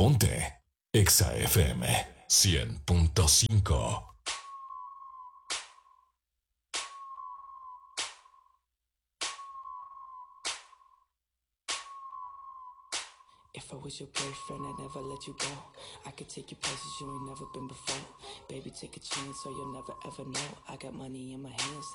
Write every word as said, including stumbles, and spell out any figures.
Ponte Exa F M cien punto cinco. If I was your boyfriend, I'd never let you go. I could take you places you ain't never been before. Baby, take a chance so you'll never ever know. I got money in my hands.